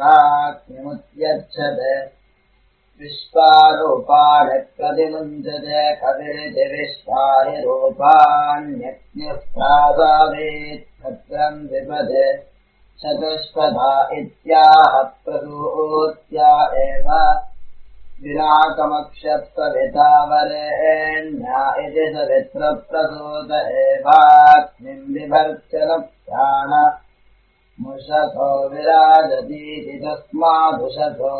एवाग्निमुद्यच्छते विश्वारूपाणि प्रतिमुञ्चते कविरिति विश्वानि रूपाण्यग्निस्त्रासावेत् भद्रम् द्विपदे चतुष्पदा इत्याह प्रसूत्या एव विनाकमक्षत्सविता वरेण्या इति सवित्रप्रसूत एवाग्निम् बिभर्त्यनप्राण मुषसो विराजतीति तस्मादुषसो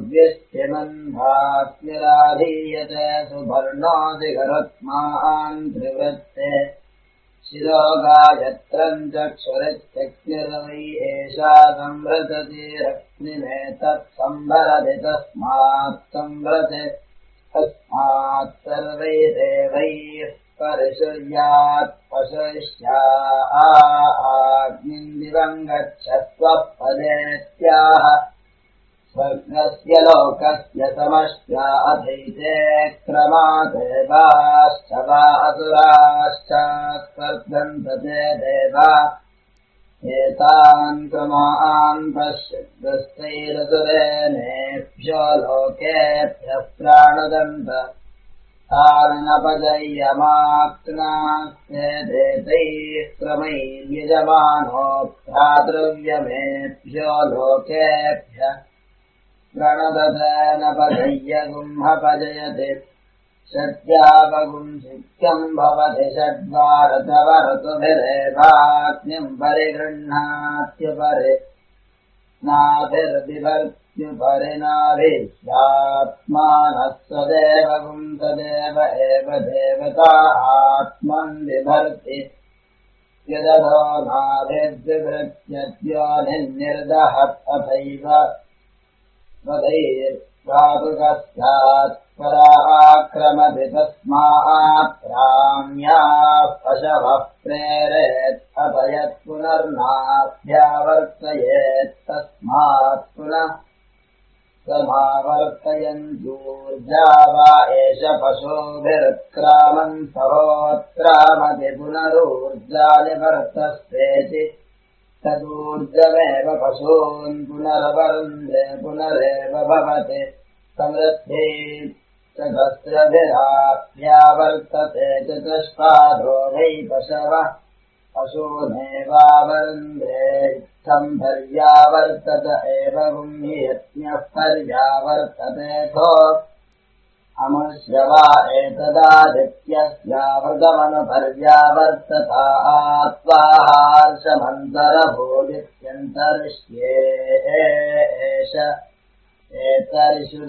व्यष्टिमन्धाग्निराधीयते सुपर्णोऽसि गरुत्मान् त्रिवृत्ते शिरो गायत्रम् चक्षुरित्यग्निर्वै एषा संवृततिरग्निमेतत् सम्भरति तस्मात् संवृते तस्मात् सर्वैरेवैः परिशुर्यात् पशुष्या आग्निन्दिवम् गच्छस्व पदेत्याह स्वर्गस्य लोकस्य समष्ट्या अधैते क्रमादेवाश्च वा असुराश्च स्पर्धन्ते देवा एतान् क्रमान् पश्यद्दस्तैरसुरेणेभ्यो लोकेभ्यः प्राणदन्त तानपजय्यमाक्नास्ते देतैः क्रमैर्यजमानो भ्रातृव्यमेभ्यो लोकेभ्यः प्रणदनपजय्य गुम्हपजयति षड्यावगुंसिक्यम् भवति षड्वारतवऋतुभिरेवाग्निम् परिगृह्णात्युपरि नाभिर्बिभर्त्युपरिनाभिस्यात्मानः सदेव गुंसदेव एव देवता आत्मन् बिभर्ति यदधो नाभिर्बिभृत्यद्योनिर्दहत् अथैव वदैर्घातुकस्यात् पराक्रमति तस्मात् प्राण्याः पशवः प्रेरेत् अपयत् पुनर्नाभ्यावर्तयेत् तस्मात् पुनः समावर्तयन्त्यूर्जा वा एष पशुभिर्क्रामन् सहोत्क्रामति पुनरूर्जा निवर्तस्तेति तदूर्जमेव पशून् पुनरवरुन्धे पुनरेव भवति समृद्धि चतस्रभिराभ्यावर्तते चतुष्पादो वै पशवः पशूनेवावरुन्धे इत्थम् एव गुंहि यज्ञः पर्यावर्ततेऽथो अमुष्यवा एतदादित्यस्यावृतमनुपर्यावर्तता आत्वाहार्षमन्तरभूदित्यन्तरिष्ये एष एतरिषुद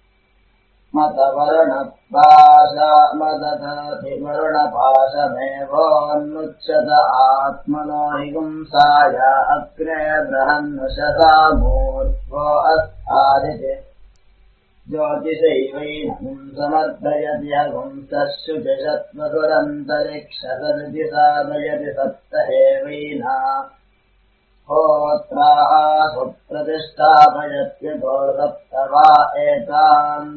मतवरुणपाशमेवोन्मुच्यत आत्मनो हिंसाय अग्ने बृहन्नुषसा मूर्ध्वो अस्तादिति ज्योतिषैवैनम् समर्धयति हगुंसः शुचिषत्वसुरन्तरिक्षसदिति साधयति सप्त एवैना होत्रा सुप्रतिष्ठापयत्यतो सप्त वा एतान्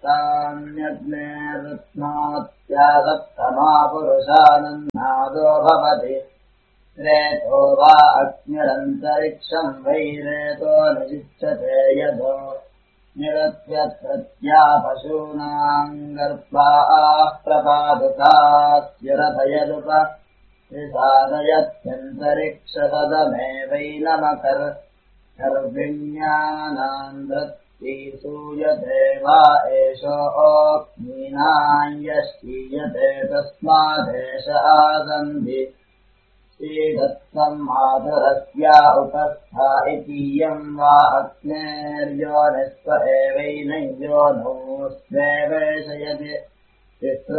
सप्तान्यग्नेरत्नात्या सप्तमा पुरुषानन्नादो भवति रेतो वा अग्निरन्तरिक्षम् वैरेतो निजिच्यते यदो निरत्यत्रत्या पशूनाम् गर्भाः प्रपादुकास्युरथयदुप त्रिसादयत्यन्तरिक्षसदमेवैनमकर् गर्भिण्यानाम् धृत्यै सूयते वा एषोऽग्नीनाम् यश्चीयते तस्मादेष आसन्धि श्रीदत्तम् मातुरस्या उपस्था इतीयम् वा अग्नेर्योनिस्व एवैनयोनोस्वेवेशयति